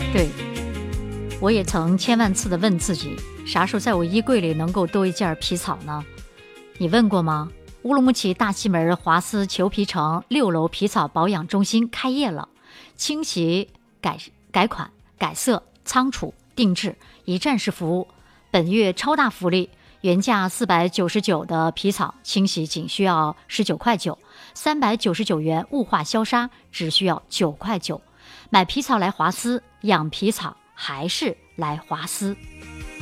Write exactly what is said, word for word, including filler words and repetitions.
对，我也曾千万次的问自己，啥时候在我衣柜里能够多一件皮草呢？你问过吗？乌鲁木齐大西门华思裘皮城六楼皮草保养中心开业了，清洗、改改款、改色、仓储、定制，一站式服务。本月超大福利，原价四百九十九的皮草清洗仅需要十九块九，三百九十九元雾化消杀只需要九块九。买皮草来华思，养皮草还是来华思。